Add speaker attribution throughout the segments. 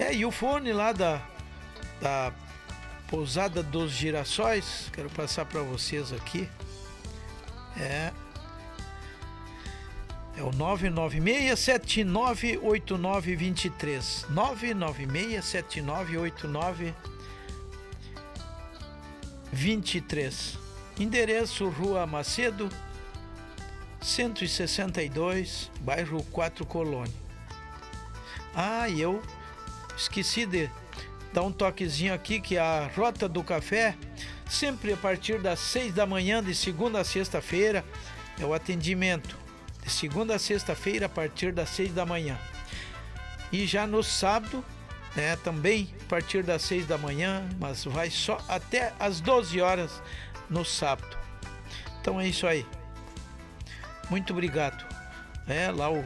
Speaker 1: E o fone lá da Pousada dos Girassóis, quero passar para vocês aqui. É o 996798923. 996798923. Endereço Rua Macedo, 162, bairro 4 Colônia. E eu esqueci de dar um toquezinho aqui, que a Rota do Café, sempre a partir das 6 da manhã, de segunda a sexta-feira, é o atendimento. De segunda a sexta-feira, a partir das 6 da manhã. E já no sábado, também a partir das 6 da manhã, mas vai só até as 12 horas no sábado. Então é isso aí. Muito obrigado. Lá o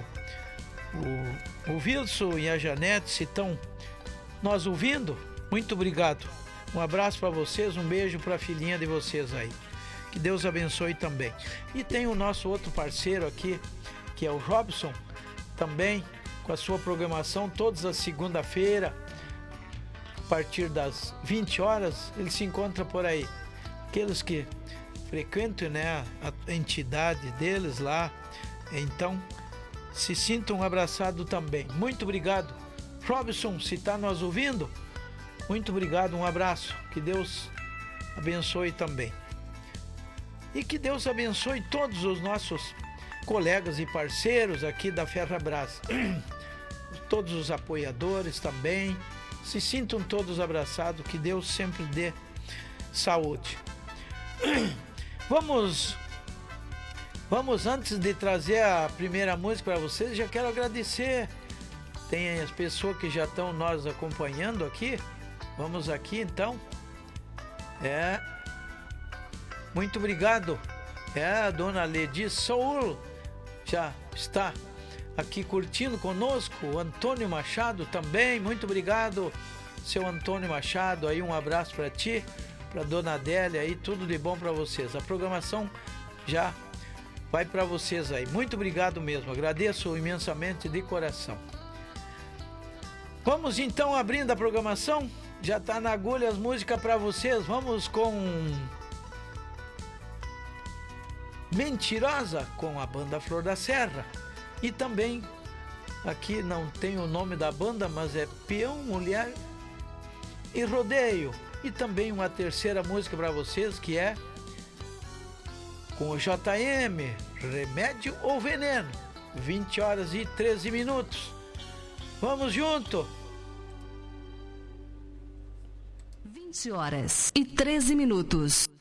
Speaker 1: Wilson e a Janete, se estão nos ouvindo, muito obrigado. Um abraço para vocês, um beijo para a filhinha de vocês aí. Que Deus abençoe também. E tem o nosso outro parceiro aqui, que é o Robson, também com a sua programação todas as segunda-feira, a partir das 20 horas, ele se encontra por aí. Aqueles que frequentam, a entidade deles lá, então se sintam abraçados também. Muito obrigado. Robson, se está nos ouvindo, muito obrigado, um abraço. Que Deus abençoe também. E que Deus abençoe todos os nossos colegas e parceiros aqui da Ferrabras. Todos os apoiadores também. Se sintam todos abraçados, que Deus sempre dê saúde. Vamos, antes de trazer a primeira música para vocês, já quero agradecer. Tem as pessoas que já estão nos acompanhando aqui. Vamos aqui então. Muito obrigado. A dona Ledi Soul já está aqui curtindo conosco. O Antônio Machado também. Muito obrigado, seu Antônio Machado. Aí um abraço para ti, para dona Adélia aí. Tudo de bom para vocês. A programação já vai para vocês aí. Muito obrigado mesmo. Agradeço imensamente de coração. Vamos então abrindo a programação. Já está na agulha as músicas para vocês. Vamos com Mentirosa, com a banda Flor da Serra. E também, aqui não tem o nome da banda, mas é Peão, Mulher e Rodeio. E também uma terceira música para vocês, que é com o JM, Remédio ou Veneno. 20 horas e 13 minutos. Vamos junto!
Speaker 2: 20 horas e 13 minutos.